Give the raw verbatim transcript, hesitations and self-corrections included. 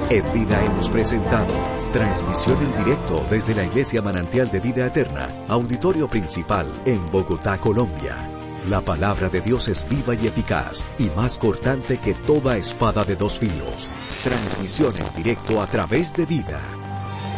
En Vida hemos presentado transmisión en directo desde la Iglesia Manantial de Vida Eterna, auditorio principal en Bogotá, Colombia. La palabra de Dios es viva y eficaz y más cortante que toda espada de dos filos. Transmisión en directo a través de Vida.